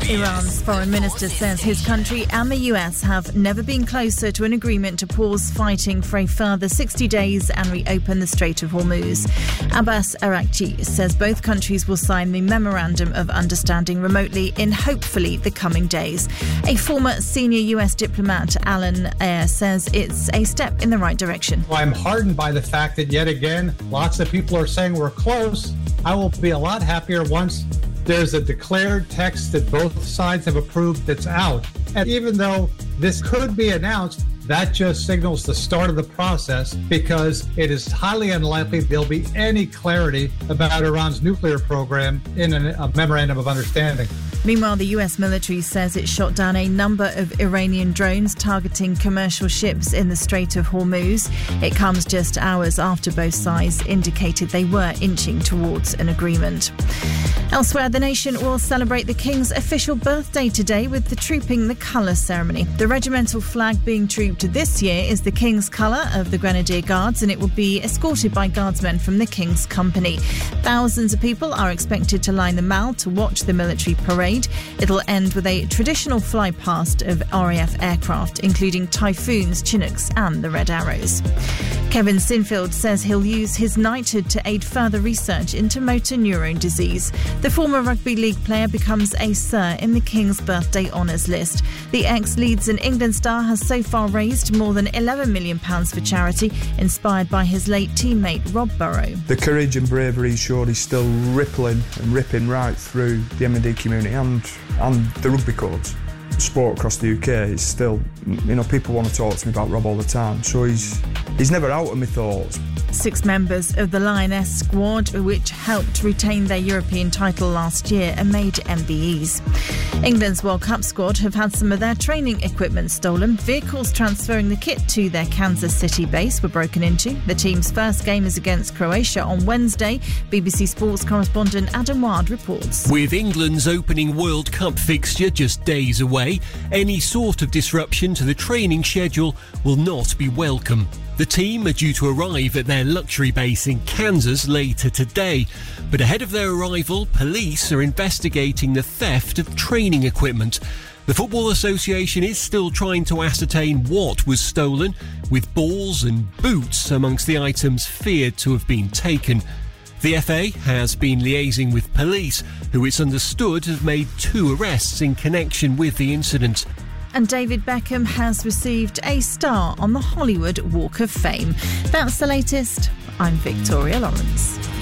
Iran's foreign minister says his country and the US have never been closer to an agreement to pause fighting for a further 60 days and reopen the Strait of Hormuz. Abbas Araghchi says both countries will sign the Memorandum of Understanding remotely in hopefully the coming days. A former senior US diplomat, Alan Ayer, says it's a step in the right direction. I'm heartened by the fact that yet again, lots of people are saying we're close. I will be a lot happier once there's a declared text that both sides have approved that's out. And even though this could be announced, that just signals the start of the process because it is highly unlikely there'll be any clarity about Iran's nuclear program in a memorandum of understanding. Meanwhile, the US military says it shot down a number of Iranian drones targeting commercial ships in the Strait of Hormuz. It comes just hours after both sides indicated they were inching towards an agreement. Elsewhere, the nation will celebrate the King's official birthday today with the Trooping the Colour ceremony. The regimental flag being trooped this year is the King's colour of the Grenadier Guards, and it will be escorted by guardsmen from the King's Company. Thousands of people are expected to line the Mall to watch the military parade. It'll end with a traditional fly-past of RAF aircraft, including Typhoons, Chinooks and the Red Arrows. Kevin Sinfield says he'll use his knighthood to aid further research into motor neurone disease. The former rugby league player becomes a Sir in the King's Birthday Honours list. The ex-Leeds and England star has so far raised more than £11 million for charity, inspired by his late teammate Rob Burrow. The courage and bravery he showed is still rippling and ripping right through the M&D community and the rugby codes. Sport across the UK is still, people want to talk to me about Rob all the time, so he's never out of my thoughts. 6 members of the Lioness squad, which helped retain their European title last year, are made MBEs. England's World Cup squad have had some of their training equipment stolen. Vehicles transferring the kit to their Kansas City base were broken into. The team's first game is against Croatia on Wednesday. BBC Sports correspondent Adam Ward reports. With England's opening World Cup fixture just days away, any sort of disruption to the training schedule will not be welcome. The team are due to arrive at their luxury base in Kansas later today. But ahead of their arrival, police are investigating the theft of training equipment. The Football Association is still trying to ascertain what was stolen, with balls and boots amongst the items feared to have been taken. The FA has been liaising with police, who it's understood have made 2 arrests in connection with the incident. And David Beckham has received a star on the Hollywood Walk of Fame. That's the latest. I'm Victoria Lawrence.